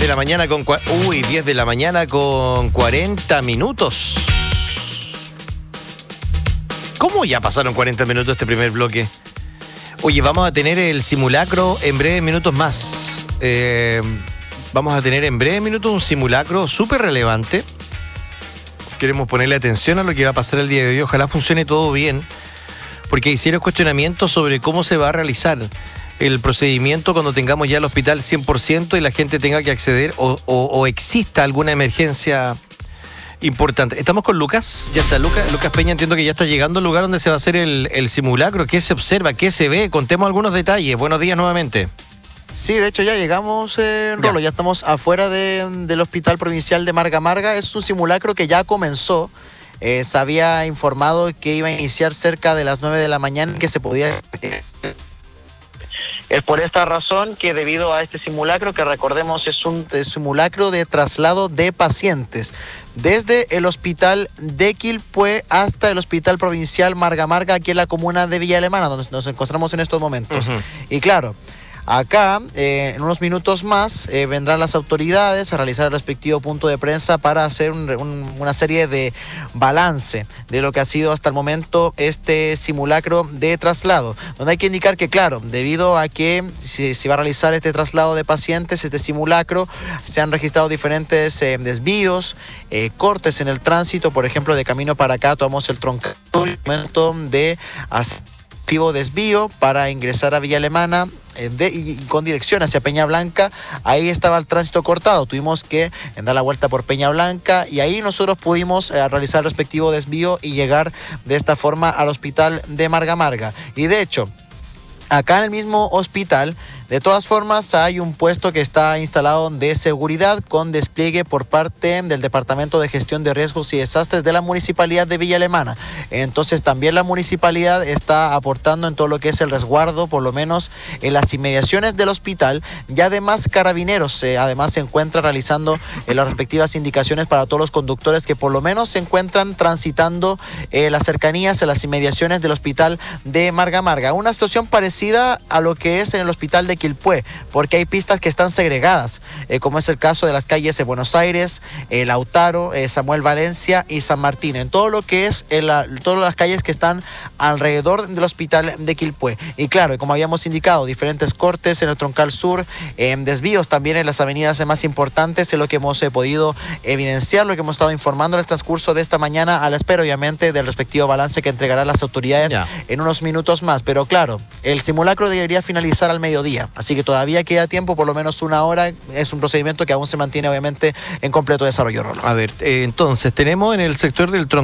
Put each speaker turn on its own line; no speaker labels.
de la mañana con 10 de la mañana con 40 minutos. ¿Cómo ya pasaron 40 minutos este primer bloque? Oye, vamos a tener el simulacro en breves minutos más. Vamos a tener en breves minutos un simulacro súper relevante. Queremos ponerle atención a lo que va a pasar el día de hoy. Ojalá funcione todo bien, porque hicieron cuestionamientos sobre cómo se va a realizar el procedimiento cuando tengamos ya el hospital 100% y la gente tenga que acceder o exista alguna emergencia importante. Estamos con Lucas, ya está Lucas Peña, entiendo que ya está llegando al lugar donde se va a hacer el simulacro. ¿Qué se observa? ¿Qué se ve? Contemos algunos detalles. Buenos días nuevamente.
Sí, de hecho ya llegamos, Rolo, ya estamos afuera del Hospital Provincial de Marga Marga. Es un simulacro que ya comenzó. Se había informado que iba a iniciar cerca de las 9 de la mañana, que se podía... Es por esta razón que debido a este simulacro, que recordemos es un simulacro de traslado de pacientes desde el hospital de Quilpué hasta el Hospital Provincial Marga Marga, aquí en la comuna de Villa Alemana, donde nos encontramos en estos momentos. Y claro, acá, en unos minutos más, vendrán las autoridades a realizar el respectivo punto de prensa para hacer una serie de balance de lo que ha sido hasta el momento este simulacro de traslado, donde hay que indicar que, claro, debido a que se va a realizar este traslado de pacientes, este simulacro, se han registrado diferentes desvíos, cortes en el tránsito. Por ejemplo, de camino para acá tomamos el troncal, momento de activo desvío para ingresar a Villa Alemana, y con dirección hacia Peña Blanca. Ahí estaba el tránsito cortado, tuvimos que dar la vuelta por Peña Blanca y ahí nosotros pudimos realizar el respectivo desvío y llegar de esta forma al hospital de Marga Marga. Y de hecho, acá en el mismo hospital, de todas formas, hay un puesto que está instalado de seguridad con despliegue por parte del Departamento de Gestión de Riesgos y Desastres de la Municipalidad de Villa Alemana. Entonces, también la municipalidad está aportando en todo lo que es el resguardo, por lo menos en las inmediaciones del hospital. Y además, Carabineros además se encuentra realizando las respectivas indicaciones para todos los conductores que por lo menos se encuentran transitando las cercanías, en las inmediaciones del hospital de Marga Marga. Una situación parecida a lo que es en el hospital de Quilpué, porque hay pistas que están segregadas, como es el caso de las calles de Buenos Aires, Lautaro, Samuel Valencia y San Martín, en todo lo que es todas las calles que están alrededor del hospital de Quilpué. Y claro, como habíamos indicado, diferentes cortes en el troncal sur, desvíos también en las avenidas más importantes, es lo que hemos podido evidenciar, lo que hemos estado informando en el transcurso de esta mañana, a la espera obviamente del respectivo balance que entregarán las autoridades en unos minutos más. Pero claro, el simulacro debería finalizar al mediodía, así que todavía queda tiempo, por lo menos una hora. Es un procedimiento que aún se mantiene obviamente en completo desarrollo, Rolo.
A ver, entonces tenemos en el sector del